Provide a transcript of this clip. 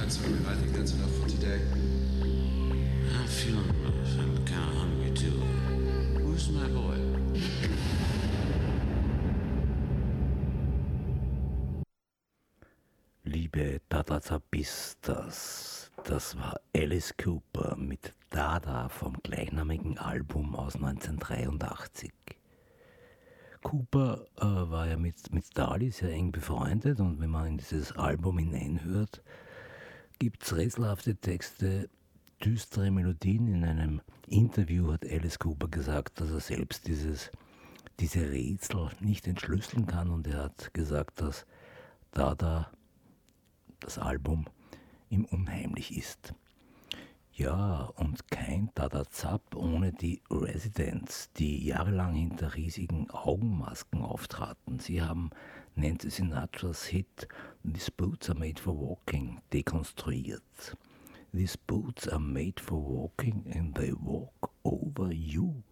that's all right. I think that's enough for today. I'm feeling kind of hungry too. Where's my boy? Liebe Dada-Zabistas, das war Alice Cooper mit Dada vom gleichnamigen Album aus 1983. Cooper war ja mit Dali sehr eng befreundet, und wenn man in dieses Album hineinhört, gibt es rätselhafte Texte, düstere Melodien. In einem Interview hat Alice Cooper gesagt, dass er selbst diese Rätsel nicht entschlüsseln kann, und er hat gesagt, dass Dada, das Album, ihm unheimlich ist. Ja, und kein Dada Zap ohne die Residents, die jahrelang hinter riesigen Augenmasken auftraten. Sie haben Nancy Sinatras Hit These Boots Are Made for Walking dekonstruiert. These boots are made for walking and they walk over you.